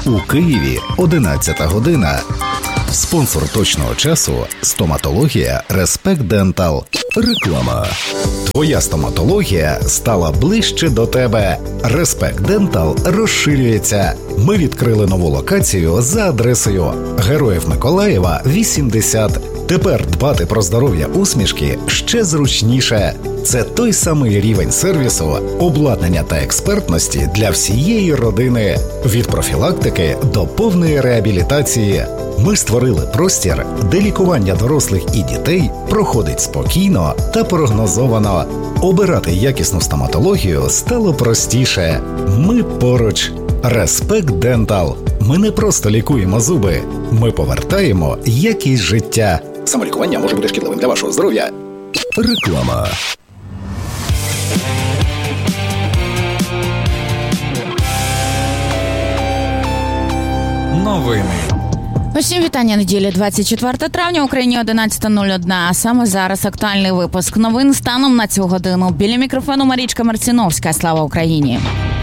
У Києві 11 година. Спонсор точного часу – стоматологія Респект Дентал. Реклама. Твоя стоматологія стала ближче до тебе. Респект Дентал розширюється. Ми відкрили нову локацію за адресою Героїв Миколаєва, 80. Тепер дбати про здоров'я усмішки ще зручніше. Це той самий рівень сервісу, обладнання та експертності для всієї родини. Від профілактики до повної реабілітації. Ми створили простір, де лікування дорослих і дітей проходить спокійно та прогнозовано. Обирати якісну стоматологію стало простіше. Ми поруч. Респект Дентал. Ми не просто лікуємо зуби. Ми повертаємо якість життя. Самолікування може бути шкідливим для вашого здоров'я. Реклама. Новини. Усім вітання. Неділя 24 травня, в Україні 11:01. А саме зараз актуальний випуск новин станом на цю годину. Біля мікрофону Марічка Марціновська. Слава Україні!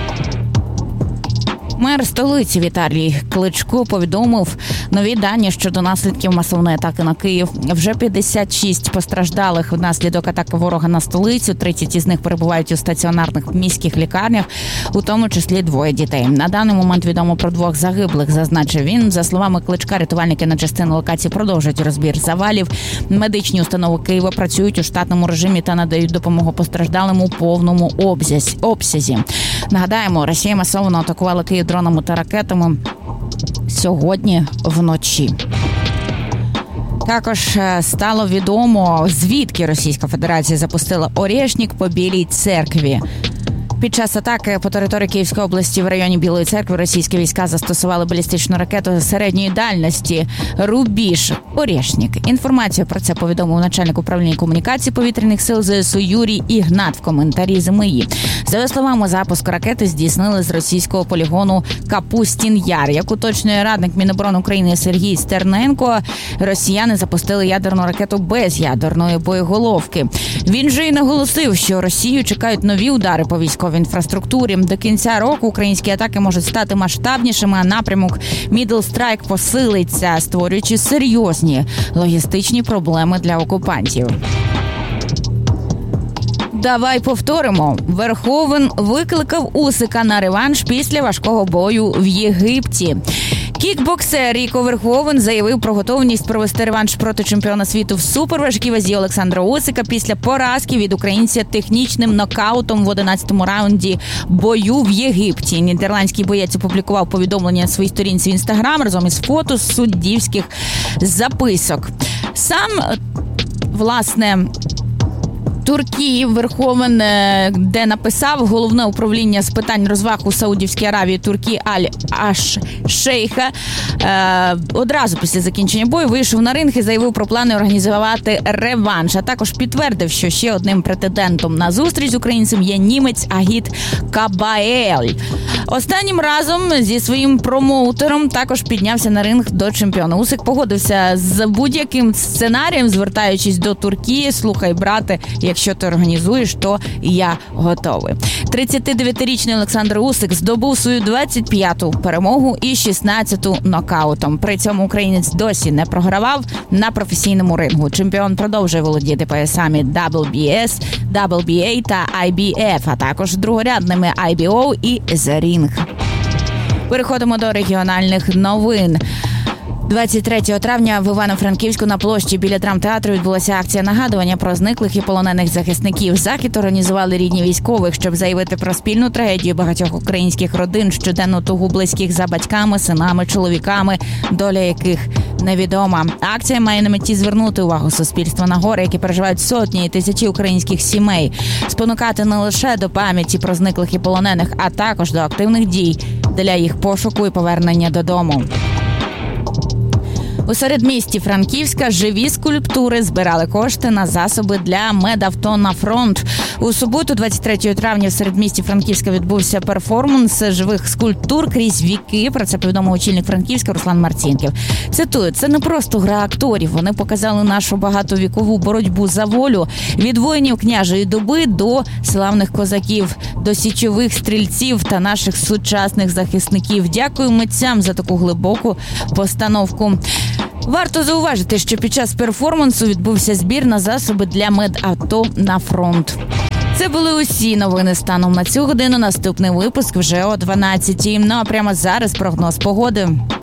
Мер столиці Віталій Кличко повідомив нові дані щодо наслідків масової атаки на Київ. Вже 56 постраждалих внаслідок атаки ворога на столицю. 30 із них перебувають у стаціонарних міських лікарнях, у тому числі 2 дітей. На даний момент відомо про 2 загиблих, зазначив він. За словами Кличка, рятувальники на частині локації продовжують розбір завалів. Медичні установи Києва працюють у штатному режимі та надають допомогу постраждалим у повному обсязі. Нагадаємо, Росія масово атакувала Київ дронами та ракетами сьогодні вночі. Також стало відомо, звідки Російська Федерація запустила «Орєшнік» по Білій церкві. Під час атаки по території Київської області в районі Білої церкви російські війська застосували балістичну ракету середньої дальності «Рубіж» «Орєшнік». Інформацію про це повідомив начальник управління комунікації повітряних сил ЗСУ Юрій Ігнат в коментарі ЗМІ. За його словами, запуск ракети здійснили з російського полігону Капустін-Яр. Як уточнює радник Міноборони України Сергій Стерненко, росіяни запустили ядерну ракету без ядерної боєголовки. Він же й наголосив, що Росію чекають нові удари по військовій інфраструктурі. До кінця року українські атаки можуть стати масштабнішими, а напрямок Middle Strike посилиться, створюючи серйозні логістичні проблеми для окупантів. Давай повторимо. Верховен викликав Усика на реванш після важкого бою в Єгипті. Кікбоксер Ріко Верховен заявив про готовність провести реванш проти чемпіона світу в суперважкій вазі Олександра Усика після поразки від українця технічним нокаутом в 11-му раунді бою в Єгипті. Нідерландський боєць опублікував повідомлення на своїй сторінці в Інстаграм разом із фото з суддівських записок. Сам, власне, Туркії Верховен, де написав головне управління з питань розваг у Саудівській Аравії Туркії Аль-Аш-Шейха, одразу після закінчення бою вийшов на ринг і заявив про плани організувати реванш. А також підтвердив, що ще одним претендентом на зустріч з українцем є німець Агіт Кабаель. Останнім разом зі своїм промоутером також піднявся на ринг до чемпіона. Усик погодився з будь-яким сценарієм, звертаючись до Туркії: «Слухай, брате, якщо ти організуєш, то я готовий». 39-річний Олександр Усик здобув свою 25-ту перемогу і 16-ту нокаутом. При цьому українець досі не програвав на професійному рингу. Чемпіон продовжує володіти поясами WBS, WBA та IBF, а також другорядними IBO і The Ring. Переходимо до регіональних новин. 23 травня в Івано-Франківську на площі біля драмтеатру відбулася акція нагадування про зниклих і полонених захисників. Захід організували рідні військових, щоб заявити про спільну трагедію багатьох українських родин, щоденну тугу близьких за батьками, синами, чоловіками, доля яких невідома. Акція має на меті звернути увагу суспільства на горе, які переживають сотні і тисячі українських сімей, спонукати не лише до пам'яті про зниклих і полонених, а також до активних дій для їх пошуку і повернення додому. У середмісті Франківська живі скульптури збирали кошти на засоби для медавто на фронт. У суботу, 23 травня, в середмісті Франківська відбувся перформанс живих скульптур крізь віки. Про це повідомив очільник Франківська Руслан Марцінків. Цитую: "Це не просто гра акторів. Вони показали нашу багатовікову боротьбу за волю від воїнів княжої доби до славних козаків, до січових стрільців та наших сучасних захисників. Дякую митцям за таку глибоку постановку". Варто зауважити, що під час перформансу відбувся збір на засоби для медавто на фронт. Це були усі новини станом на цю годину. Наступний випуск вже о 12:00. Ну а прямо зараз прогноз погоди.